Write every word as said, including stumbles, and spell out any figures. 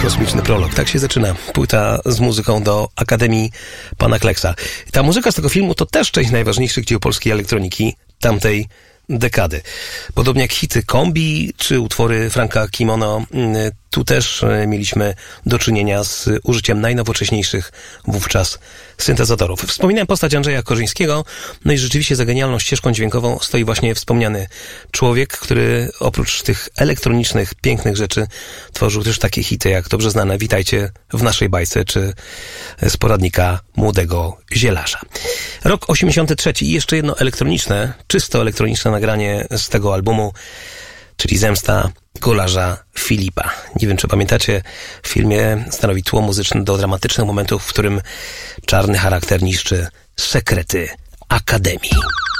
Kosmiczny prolog. Tak się zaczyna płyta z muzyką do Akademii pana Kleksa. Ta muzyka z tego filmu to też część najważniejszych dzieł polskiej elektroniki tamtej dekady. Podobnie jak hity Kombi czy utwory Franka Kimono, tu też mieliśmy do czynienia z użyciem najnowocześniejszych wówczas syntezatorów. Wspominałem postać Andrzeja Korzyńskiego, no i rzeczywiście za genialną ścieżką dźwiękową stoi właśnie wspomniany człowiek, który oprócz tych elektronicznych, pięknych rzeczy tworzył też takie hity jak dobrze znane Witajcie w naszej bajce, czy z poradnika Młodego Zielarza. Rok osiemdziesiąty trzeci i jeszcze jedno elektroniczne, czysto elektroniczne nagranie z tego albumu, czyli Zemsta Golarza Filipa. Nie wiem, czy pamiętacie, w filmie stanowi tło muzyczne do dramatycznych momentów, w którym czarny charakter niszczy sekrety Akademii.